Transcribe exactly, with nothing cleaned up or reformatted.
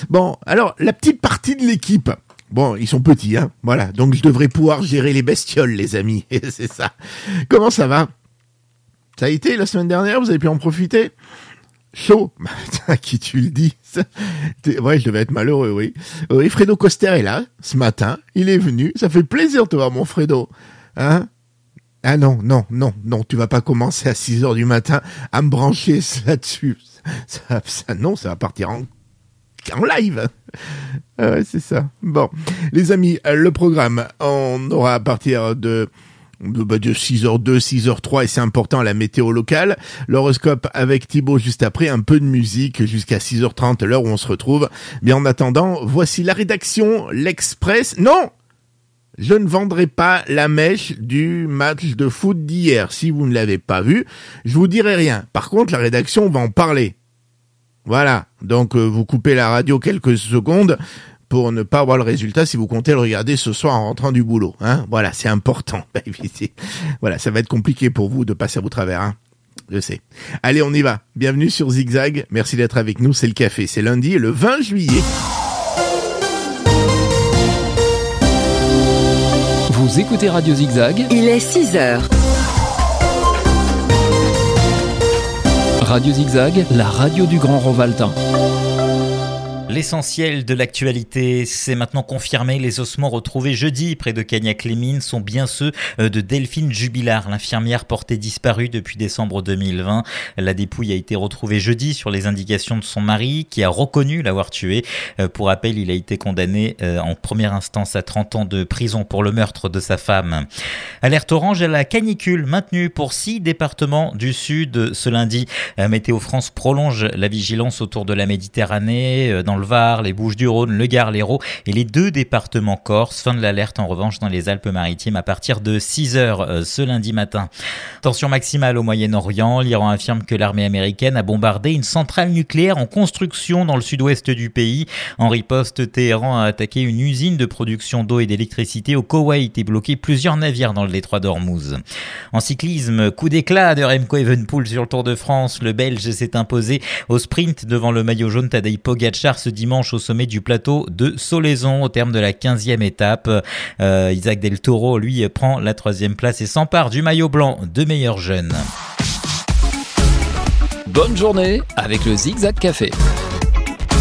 Bon, alors, la petite partie de l'équipe. Bon, ils sont petits, hein. Voilà, donc je devrais pouvoir gérer les bestioles, les amis. C'est ça. Comment ça va? Ça a été la semaine dernière, vous avez pu en profiter? Chaud. À qui tu le dis? Ouais, je devais être malheureux, oui. Oui, Fredo Coster est là, ce matin. Il est venu. Ça fait plaisir de te voir, mon Fredo. Hein? Ah non, non, non, non, tu vas pas commencer à six heures du matin à me brancher là-dessus. Ça, ça, non, ça va partir en, en live. Ah ouais, c'est ça. Bon, les amis, le programme, on aura à partir de... De, de six heures deux, six heures trois, et c'est important, la météo locale. L'horoscope avec Thibaut juste après, un peu de musique jusqu'à six heures trente, l'heure où on se retrouve. Mais en attendant, voici la rédaction, l'Express. Non! Je ne vendrai pas la mèche du match de foot d'hier. Si vous ne l'avez pas vu, je vous dirai rien. Par contre, la rédaction va en parler. Voilà. Donc, euh, vous coupez la radio quelques secondes pour ne pas avoir le résultat si vous comptez le regarder ce soir en rentrant du boulot. Hein, voilà, c'est important. Voilà, ça va être compliqué pour vous de passer à vous travers. Hein. Je sais. Allez, on y va. Bienvenue sur Zigzag. Merci d'être avec nous. C'est le café. C'est lundi, le vingt juillet. Vous écoutez Radio Zigzag. Il est six heures. Radio Zigzag, la radio du Grand Rovaltin. L'essentiel de l'actualité, c'est maintenant confirmé. Les ossements retrouvés jeudi près de Cagnac-les-Mines sont bien ceux de Delphine Jubilard, l'infirmière portée disparue depuis décembre deux mille vingt. La dépouille a été retrouvée jeudi sur les indications de son mari qui a reconnu l'avoir tuée. Pour rappel, il a été condamné en première instance à trente ans de prison pour le meurtre de sa femme. Alerte orange à la canicule maintenue pour six départements du sud ce lundi. Météo France prolonge la vigilance autour de la Méditerranée, dans le Var, les Bouches-du-Rhône, le Gard, l'Hérault et les deux départements corse. Fin de l'alerte en revanche dans les Alpes-Maritimes à partir de six heures ce lundi matin. Tension maximale au Moyen-Orient. L'Iran affirme que l'armée américaine a bombardé une centrale nucléaire en construction dans le sud-ouest du pays. En riposte, Téhéran a attaqué une usine de production d'eau et d'électricité au Koweït et bloqué plusieurs navires dans le détroit d'Ormuz. En cyclisme, coup d'éclat de Remco Evenepoel sur le Tour de France. Le Belge s'est imposé au sprint devant le maillot jaune Tadej Pogačar ce dimanche au sommet du plateau de Solaizon au terme de la quinzième étape. Euh, Isaac Del Toro, lui, prend la troisième place et s'empare du maillot blanc de meilleur jeune. Bonne journée avec le Zigzag Café.